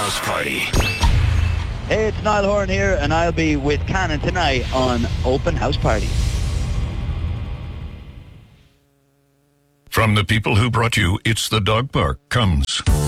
House Party. Hey, it's Niall Horan here, and I'll be with Cannon tonight on Open House Party. From the people who brought you It's the Dog Park comes